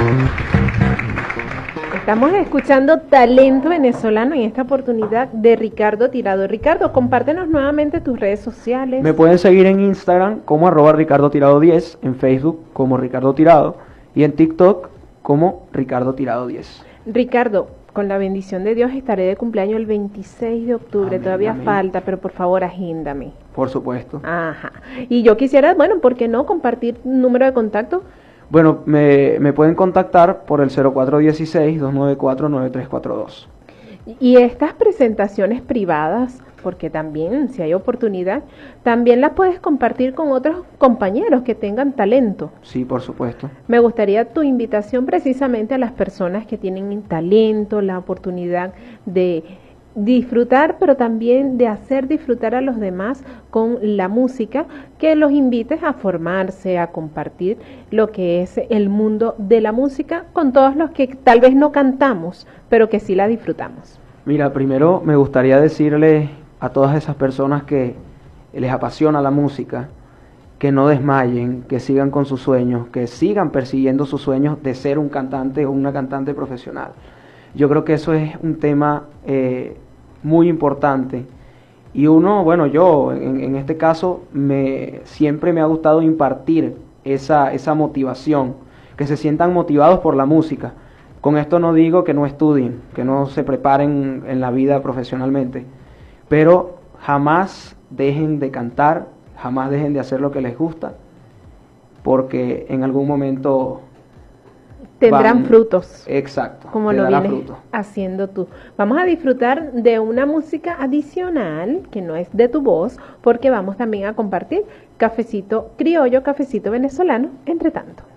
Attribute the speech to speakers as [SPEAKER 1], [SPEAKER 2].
[SPEAKER 1] Estamos escuchando Talento Venezolano en esta oportunidad de Ricardo Tirado. Ricardo, compártenos nuevamente tus redes sociales.
[SPEAKER 2] Me pueden seguir en Instagram como @RicardoTirado10, en Facebook como Ricardo Tirado y en TikTok como Ricardo Tirado 10.
[SPEAKER 1] Ricardo, con la bendición de Dios estaré de cumpleaños el 26 de octubre,
[SPEAKER 2] Amén,
[SPEAKER 1] todavía
[SPEAKER 2] amén.
[SPEAKER 1] falta, pero por favor agéndame.
[SPEAKER 2] Por supuesto.
[SPEAKER 1] Ajá. Y yo quisiera, bueno, ¿por qué no compartir un número de contacto?
[SPEAKER 2] Bueno, me pueden contactar por el 0416-294-9342.
[SPEAKER 1] Y estas presentaciones privadas, porque también, si hay oportunidad, también las puedes compartir con otros compañeros que tengan talento.
[SPEAKER 2] Sí, por supuesto.
[SPEAKER 1] Me gustaría tu invitación precisamente a las personas que tienen talento, la oportunidad de disfrutar, pero también de hacer disfrutar a los demás con la música, que los invites a formarse, a compartir lo que es el mundo de la música con todos los que tal vez no cantamos, pero que sí la disfrutamos.
[SPEAKER 2] Mira, primero me gustaría decirle a todas esas personas que les apasiona la música, que no desmayen, que sigan con sus sueños, que sigan persiguiendo sus sueños de ser un cantante o una cantante profesional. Yo creo que eso es un tema muy importante. Y uno, bueno, yo en este caso siempre me ha gustado impartir esa motivación, que se sientan motivados por la música. Con esto no digo que no estudien, que no se preparen en la vida profesionalmente, pero jamás dejen de cantar, jamás dejen de hacer lo que les gusta, porque en algún momento
[SPEAKER 1] tendrán frutos.
[SPEAKER 2] Exacto.
[SPEAKER 1] Como lo vienes haciendo tú. Vamos a disfrutar de una música adicional que no es de tu voz, porque vamos también a compartir cafecito criollo, cafecito venezolano, entre tanto.